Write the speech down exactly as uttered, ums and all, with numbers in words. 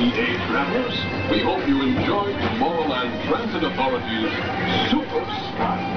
T A travelers, we hope you enjoyed Tomorrowland Transit Authority's Super Spot.